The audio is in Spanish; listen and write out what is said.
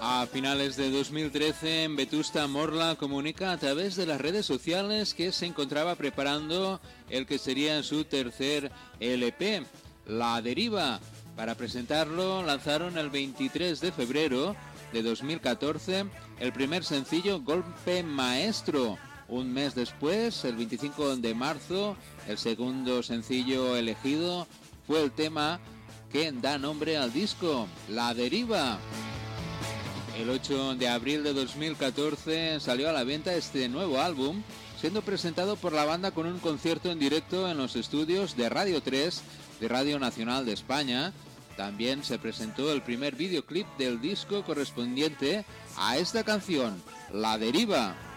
A finales de 2013, Vetusta Morla comunica a través de las redes sociales que se encontraba preparando el que sería su tercer LP, La Deriva. Para presentarlo, lanzaron el 23 de febrero de 2014 el primer sencillo, Golpe Maestro. Un mes después, el 25 de marzo, el segundo sencillo elegido fue el tema que da nombre al disco, La Deriva. El 8 de abril de 2014 salió a la venta este nuevo álbum, siendo presentado por la banda con un concierto en directo en los estudios de Radio 3 de Radio Nacional de España. También se presentó el primer videoclip del disco correspondiente a esta canción, La Deriva.